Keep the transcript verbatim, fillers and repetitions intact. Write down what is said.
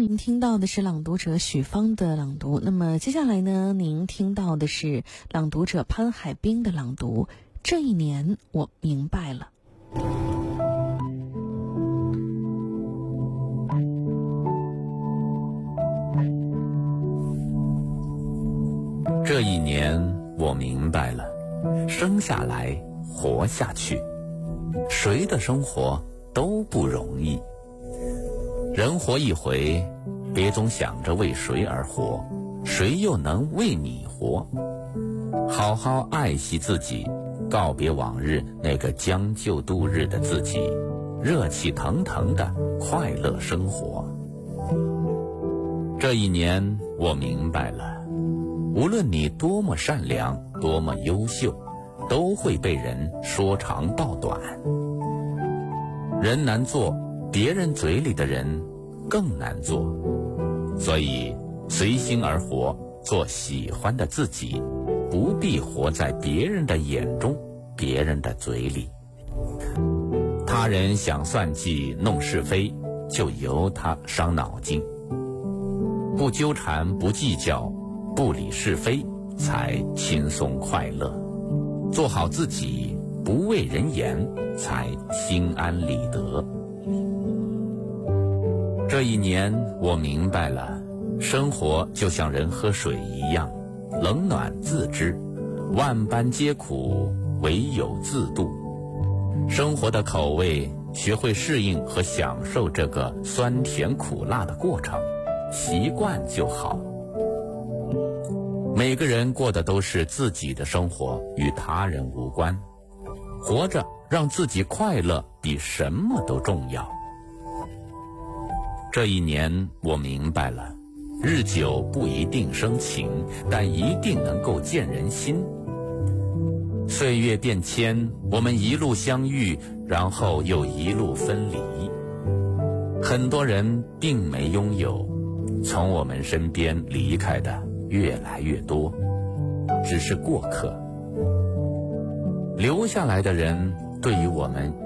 您听到的是朗读者许芳的朗读，那么接下来呢，您听到的是朗读者潘海滨的朗读。这一年我明白了。 这一年我明白了，生下来活下去，谁的生活都不容易。人活一回，别总想着为谁而活，谁又能为你活？好好爱惜自己，告别往日那个将就度日的自己，热气腾腾的快乐生活。这一年我明白了，无论你多么善良，多么优秀，都会被人说长道短。人难做，别人嘴里的人更难做。所以随心而活，做喜欢的自己，不必活在别人的眼中，别人的嘴里。他人想算计弄是非，就由他伤脑筋。不纠缠，不计较，不理是非，才轻松快乐。做好自己，不畏人言，才心安理得。这一年我明白了，生活就像人喝水一样，冷暖自知，万般皆苦，唯有自度。生活的口味，学会适应和享受这个酸甜苦辣的过程，习惯就好。每个人过的都是自己的生活，与他人无关。活着让自己快乐比什么都重要。这一年我明白了，日久不一定生情，但一定能够见人心。岁月变迁，我们一路相遇，然后又一路分离。很多人并没拥有，从我们身边离开的越来越多，只是过客。留下来的人对于我们